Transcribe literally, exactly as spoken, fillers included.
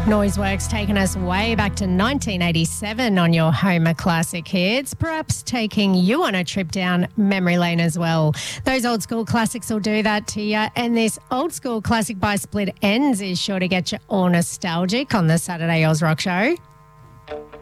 Noiseworks taking us way back to nineteen eighty-seven on your Homer Classic Hits, perhaps taking you on a trip down memory lane as well. Those old school classics will do that to you, and this old school classic by Split Enz is sure to get you all nostalgic on the Saturday Oz Rock Show.